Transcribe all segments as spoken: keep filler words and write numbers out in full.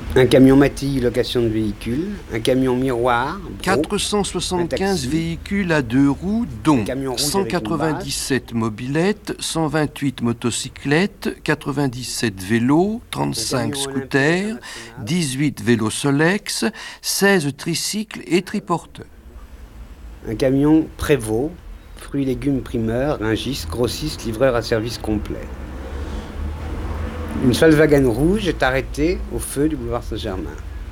Un camion Mattei, location de véhicules. Un camion miroir. Bro, quatre cent soixante-quinze un taxi, véhicules à deux roues, dont un camion rouge cent avec une quatre-vingt-dix-sept mobylettes, cent vingt-huit motocyclettes, quatre-vingt-dix-sept vélos, trente-cinq scooters, dix-huit vélos Solex, seize tricycles et triporteurs. un camion Prévost, fruits et légumes primeurs, Rungis, grossiste, livreur à service complet. Une Volkswagen rouge est arrêtée au feu du boulevard Saint-Germain.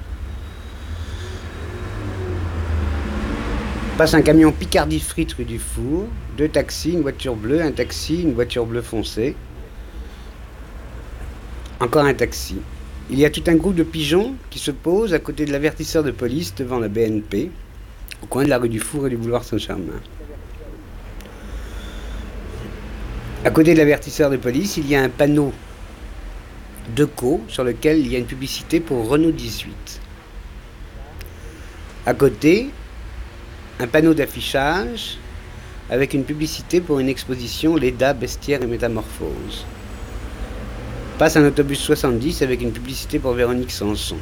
Passe un camion Picardie Frites rue du Four, deux taxis, une voiture bleue, un taxi, une voiture bleue foncée. Encore un taxi. Il y a tout un groupe de pigeons qui se posent à côté de l'avertisseur de police devant la B N P, au coin de la rue du Four et du boulevard Saint-Germain. À côté de l'avertisseur de police, il y a un panneau Deco sur lequel il y a une publicité pour Renault dix-huit. À côté, un panneau d'affichage avec une publicité pour une exposition Leda, Bestiaire et Métamorphose. Passe un autobus soixante-dix avec une publicité pour Véronique Sanson.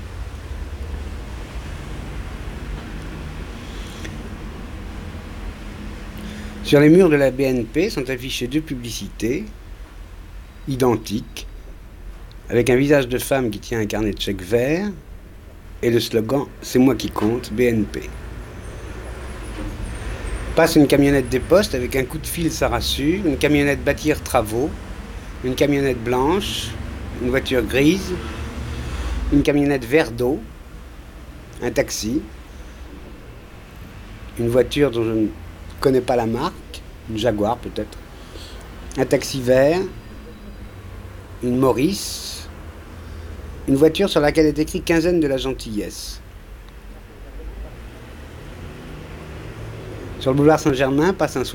Sur les murs de la B N P sont affichées deux publicités identiques, avec un visage de femme qui tient un carnet de chèques vert et le slogan « C'est moi qui compte, B N P ». Passe une camionnette des postes avec un coup de fil, ça rassure, une camionnette bâtir travaux, une camionnette blanche, une voiture grise, une camionnette vert d'eau, un taxi, une voiture dont je ne connais pas la marque, une Jaguar peut-être, un taxi vert, une Maurice, une voiture sur laquelle est écrit quinzaine de la gentillesse. Sur le boulevard Saint-Germain passe un